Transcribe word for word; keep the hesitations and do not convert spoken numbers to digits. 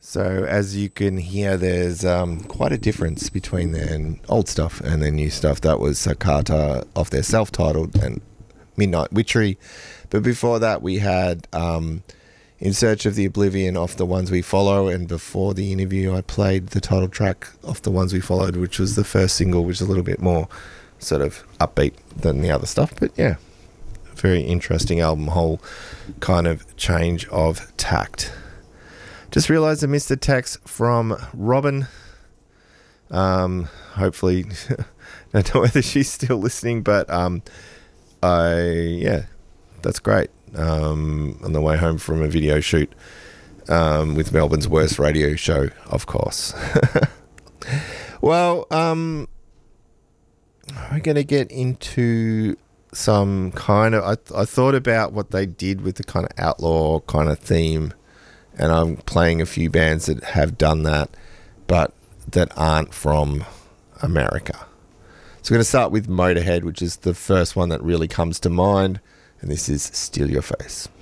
So as you can hear, there's um, quite a difference between their old stuff and their new stuff. That was Sakata off their self-titled and Midnight Witchery. But before that, we had um, In Search of the Oblivion off The Ones We Follow. And before the interview, I played the title track off The Ones We Followed, which was the first single, which is a little bit more sort of upbeat than the other stuff. But yeah, very interesting album, whole kind of change of tact. Just realised I missed a text from Robin. Um, hopefully, I don't know whether she's still listening, but um, I yeah, that's great. Um, on the way home from a video shoot um, with Melbourne's worst radio show, of course. Well, um, we're going to get into some kind of... I, I thought about what they did with the kind of outlaw kind of theme, and I'm playing a few bands that have done that, but that aren't from America. So we're going to start with Motorhead, which is the first one that really comes to mind, and this is Steal Your Face.